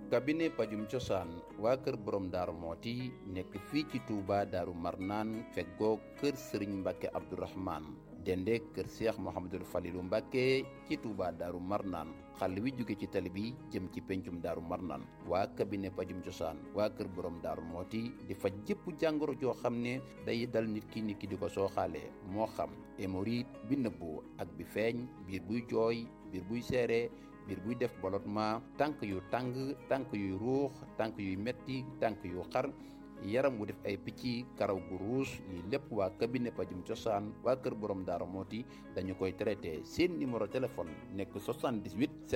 cabinet pajum cosaan waa kër borom daaru mooti nekk fii ci Touba daaru marnaan feggoo kër sëriñ Mbàkke Abdourahmane dende kër Cheikh Mouhamadul Falilu Mbàkke ci Touba daaru marnaan xàll wi jóge ci tali bi jëm ci pencum daaru marnaan waa cabinet pajum cosaan waa kër borom daaru mooti di faj jëpp jàngoro joo xam ne day dal nit ki di ko sooxaale moo xam hémorroïde bi nëbbu ak bi feeñ biir buy jooy biir buy seere biir buy def ballottement tànk yu tàng tànk yuy ruux tànk yuy metti tànk yu xar yaram wu def ay picc karaw gu ruus lii lépp waa cabinet pajum cosaan waa kër borom Darou Moti dañu koy traité seen numéro téléphone nekk 78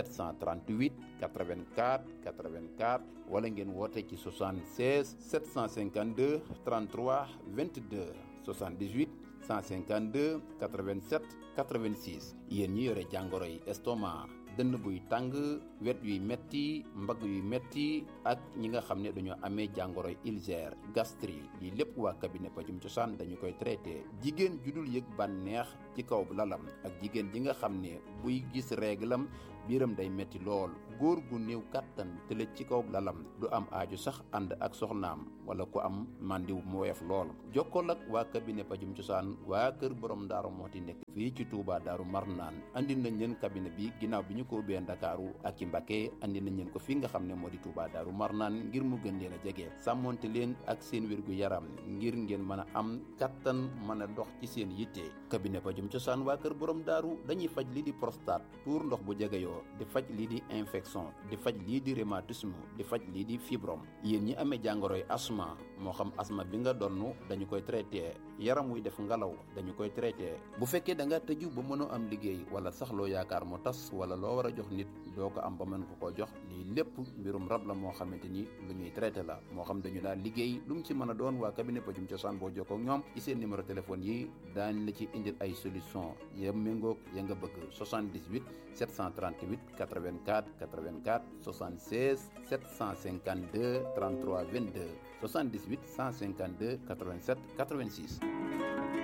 738 84 84 wala ngeen woote ci 76 752 33 22 78 152 87 86 yéen ñi yore jàngoro yi estomac dënn buy tàng wet yuy metti mbagg yuy metti ak ñi nga xam ne dañoo amee jàngoroy ulcère gastrique lii lépp waa cabinet pajum cosaan dañu koy traité jigéen judul yëg bànneex ci kaw lalam ak jigéen ji nga xam ne buy gis réglam biiram day metti lool góor gu néew kàttan tëlëj ci kaw lalam du am aaju sax ànd ak soxnaam wala ku am màndiw mu woyof lool jokkool ak waa cabinet pajum cosaan waa kër borom Darou Moti nekk fii ci Touba Daaru Marnaan andi nañ leen cabinet bi ginnaaw bi ñu ko ubbee Ndakaaru ak ci Mbacké andi nañ leen ko fi nga xam ne moo di Touba Daaru Marnaan ngir mu gën leen a jege sàmmonte leen ak seen wérgu yaram ngir ngeen mën a am kattan mën a dox ci seen yitte cabinet pajum cosaan waa kër borom daaru dañuy faj lii di prostate tuur ndox bu jegeyoo di faj lii di infection di faj lii di rhumatisme di faj lii di fibrome yéen ñi amee jàngoroy asma moo xam asma bi nga donn dañu koy traité yaram wuy def ngalaw dañu koy traité bu fekkee da nga tëju ba mënoo am liggéey wala sax loo yaakaar mu tas wala loo war a jox nit doo ko am ba mën ko koo jox lii lépp mbirum rab la moo xamante ni lu ñuy traité la moo xam dañu daal liggéey lu mu ci mën a doon waa cabinet pajum cosaan boo jokkoo ak ñoom ci seen numéro téléphone yi daañ la ci indil ay solution ya méngoog ya nga bëgg 78 738 84 84 76 752 33 22 78 152 87 86